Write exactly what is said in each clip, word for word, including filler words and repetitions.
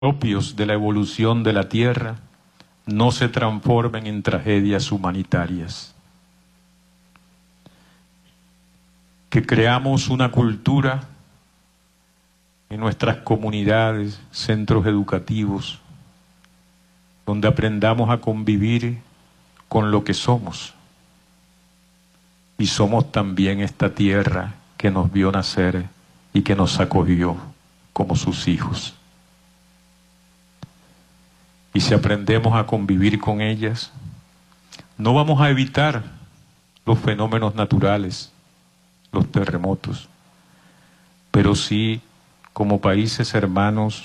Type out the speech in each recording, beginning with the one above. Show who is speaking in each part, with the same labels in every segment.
Speaker 1: propios de la evolución de la Tierra no se transformen en tragedias humanitarias. Que creamos una cultura en nuestras comunidades, centros educativos, donde aprendamos a convivir con lo que somos. Y somos también esta tierra que nos vio nacer y que nos acogió como sus hijos. Y si aprendemos a convivir con ellas, no vamos a evitar los fenómenos naturales, los terremotos, pero sí, como países hermanos,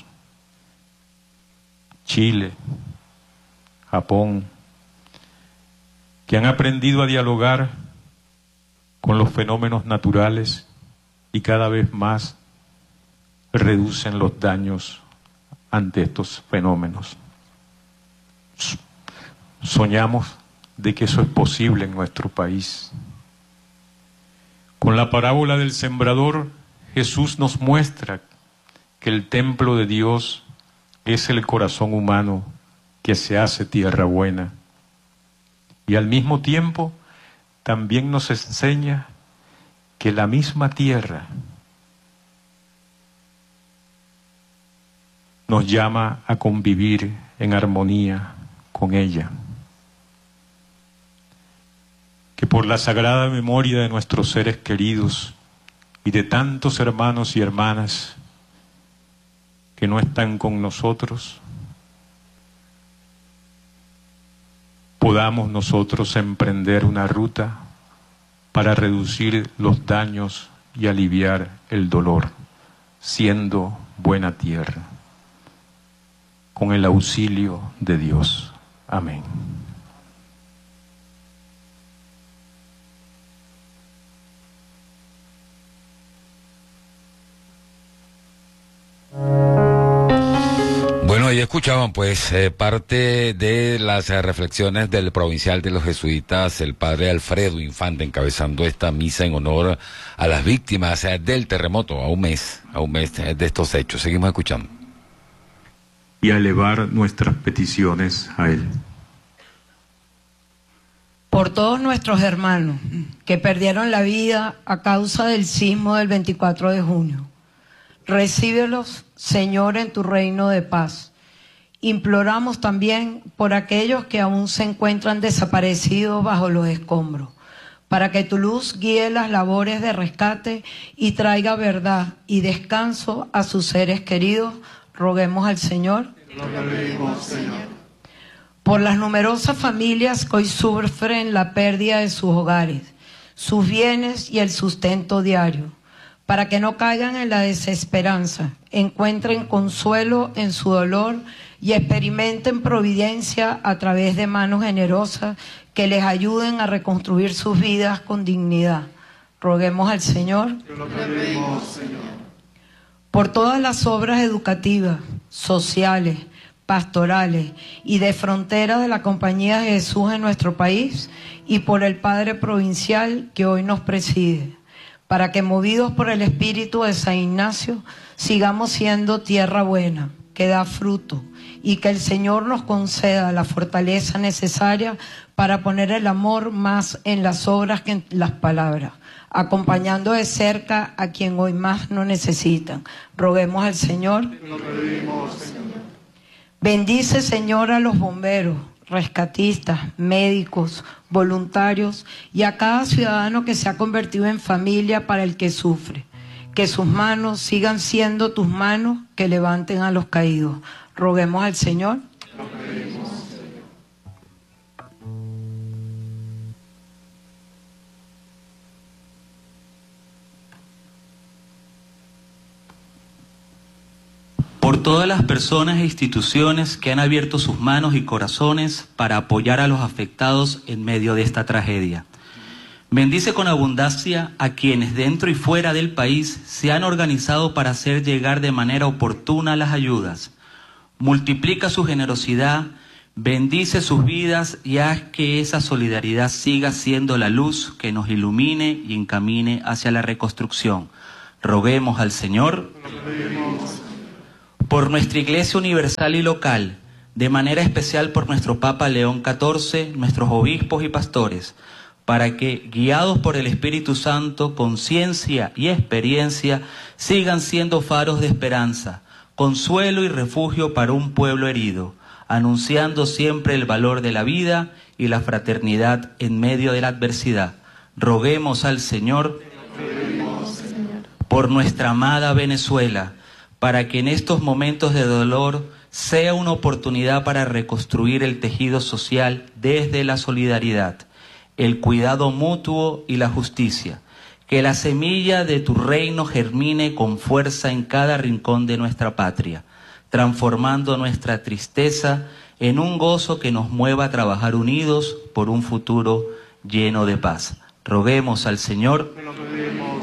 Speaker 1: Chile, Japón, que han aprendido a dialogar con los fenómenos naturales y cada vez más reducen los daños ante estos fenómenos. Soñamos de que eso es posible en nuestro país. Con la parábola del sembrador, Jesús nos muestra que el templo de Dios es el corazón humano que se hace tierra buena. Y al mismo tiempo también nos enseña que la misma tierra nos llama a convivir en armonía con ella. Que por la sagrada memoria de nuestros seres queridos y de tantos hermanos y hermanas que no están con nosotros, podamos nosotros emprender una ruta para reducir los daños y aliviar el dolor, siendo buena tierra, con el auxilio de Dios. Amén.
Speaker 2: Bueno, ahí escuchaban pues eh, parte de las eh, reflexiones del provincial de los jesuitas, el padre Alfredo Infante, encabezando esta misa en honor a las víctimas eh, del terremoto, a un mes, a un mes eh, de estos hechos. Seguimos escuchando.
Speaker 1: Y a elevar nuestras peticiones a Él.
Speaker 3: Por todos nuestros hermanos que perdieron la vida a causa del sismo del veinticuatro de junio, recíbelos, Señor, en tu reino de paz. Imploramos también por aquellos que aún se encuentran desaparecidos bajo los escombros, para que tu luz guíe las labores de rescate y traiga verdad y descanso a sus seres queridos. Roguemos al Señor.
Speaker 4: Lo pedimos, Señor.
Speaker 3: Por las numerosas familias que hoy sufren la pérdida de sus hogares, sus bienes y el sustento diario, para que no caigan en la desesperanza, encuentren consuelo en su dolor y experimenten providencia a través de manos generosas que les ayuden a reconstruir sus vidas con dignidad. Roguemos al Señor.
Speaker 4: Lo pedimos, Señor.
Speaker 3: Por todas las obras educativas, sociales, pastorales y de frontera de la Compañía de Jesús en nuestro país, y por el Padre Provincial que hoy nos preside, para que movidos por el Espíritu de San Ignacio sigamos siendo tierra buena, que da fruto, y que el Señor nos conceda la fortaleza necesaria para poner el amor más en las obras que en las palabras, acompañando de cerca a quien hoy más nos necesitan. Roguemos al Señor.
Speaker 4: Lo pedimos, Señor.
Speaker 3: Bendice, Señor, a los bomberos, rescatistas, médicos, voluntarios y a cada ciudadano que se ha convertido en familia para el que sufre. Que sus manos sigan siendo tus manos que levanten a los caídos. Roguemos al Señor.
Speaker 4: Lo pedimos, Señor.
Speaker 5: Por todas las personas e instituciones que han abierto sus manos y corazones para apoyar a los afectados en medio de esta tragedia. Bendice con abundancia a quienes dentro y fuera del país se han organizado para hacer llegar de manera oportuna las ayudas. Multiplica su generosidad, bendice sus vidas y haz que esa solidaridad siga siendo la luz que nos ilumine y encamine hacia la reconstrucción. Roguemos al Señor. por nuestra Iglesia universal y local, de manera especial por nuestro Papa León catorce, nuestros obispos y pastores, para que, guiados por el Espíritu Santo, con ciencia y experiencia, sigan siendo faros de esperanza, consuelo y refugio para un pueblo herido, anunciando siempre el valor de la vida y la fraternidad en medio de la adversidad. Roguemos al Señor por nuestra amada Venezuela, para que en estos momentos de dolor sea una oportunidad para reconstruir el tejido social desde la solidaridad, el cuidado mutuo y la justicia. Que la semilla de tu reino germine con fuerza en cada rincón de nuestra patria, transformando nuestra tristeza en un gozo que nos mueva a trabajar unidos por un futuro lleno de paz. Roguemos al Señor.
Speaker 4: Te lo pedimos,